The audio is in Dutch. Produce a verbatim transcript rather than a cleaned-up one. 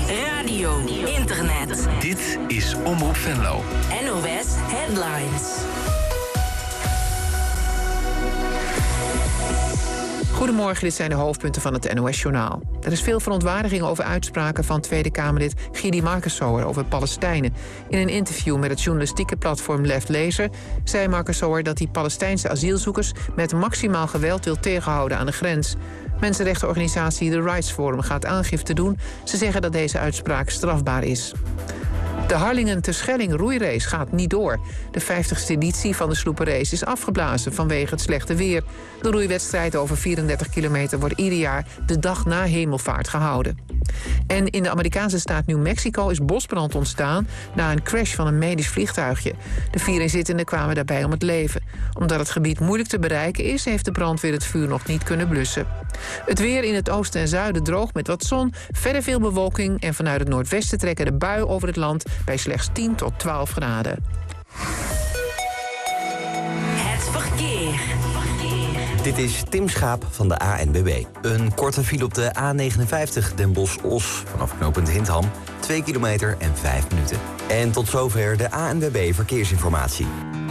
radio, internet. Dit is Omroep Venlo. N O S Headlines. Goedemorgen, dit zijn de hoofdpunten van het N O S-journaal. Er is veel verontwaardiging over uitspraken van Tweede Kamerlid Gidi Markensauer over Palestijnen. In een interview met het journalistieke platform Left Lezer zei Markensauer dat hij Palestijnse asielzoekers met maximaal geweld wil tegenhouden aan de grens. Mensenrechtenorganisatie The Rights Forum gaat aangifte doen. Ze zeggen dat deze uitspraak strafbaar is. De Harlingen-Terschelling roeirace gaat niet door. De vijftigste editie van de sloepenrace is afgeblazen vanwege het slechte weer. De roeiwedstrijd over vierendertig kilometer wordt ieder jaar de dag na Hemelvaart gehouden. En in de Amerikaanse staat New Mexico is bosbrand ontstaan na een crash van een medisch vliegtuigje. De vier inzittenden kwamen daarbij om het leven. Omdat het gebied moeilijk te bereiken is, heeft de brandweer het vuur nog niet kunnen blussen. Het weer in het oosten en zuiden droog met wat zon, verder veel bewolking en vanuit het noordwesten trekken de buien over het land bij slechts tien tot twaalf graden. Het verkeer. Dit is Tim Schaap van de A N W B. Een korte file op de A negenenvijftig Den Bosch-Os vanaf knooppunt Hindham. twee kilometer en vijf minuten. En tot zover de A N W B Verkeersinformatie.